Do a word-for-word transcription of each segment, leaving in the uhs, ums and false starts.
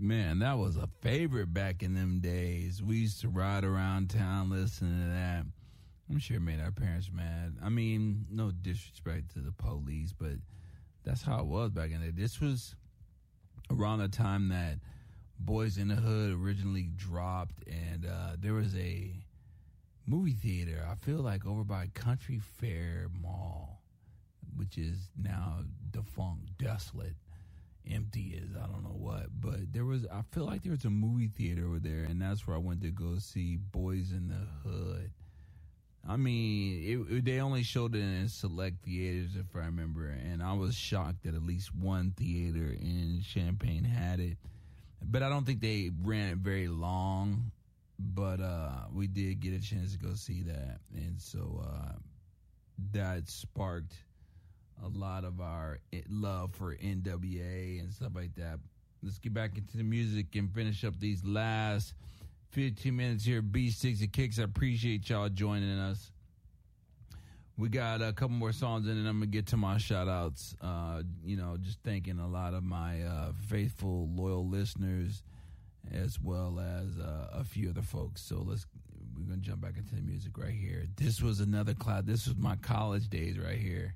Man, that was a favorite back in them days. We used to ride around town listening to that. I'm sure it made our parents mad. I mean, no disrespect to the police, but that's how it was back in the day. This was around the time that Boys in the Hood originally dropped, and uh, there was a movie theater, I feel like over by Country Fair Mall, which is now defunct, desolate, empty as I don't know what. But there was, I feel like there was a movie theater over there, and that's where I went to go see Boys in the Hood. I mean, it, it, they only showed it in select theaters, if I remember, and I was shocked that at least one theater in Champaign had it. But I don't think they ran it very long, but uh, we did get a chance to go see that. And so uh, that sparked a lot of our love for N W A and stuff like that. Let's get back into the music and finish up these last fifteen minutes here. B six and Kicks, I appreciate y'all joining us. We got a couple more songs in, and I'm going to get to my shout-outs. Uh, you know, just thanking a lot of my uh, faithful, loyal listeners, as well as uh, a few other folks. So let's we're going to jump back into the music right here. This was another cloud. This was my college days right here.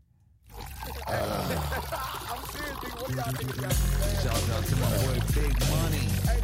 Uh, I'm serious, nigga. What y'all niggas got to say? Shout out to my boy Big Money. Hey,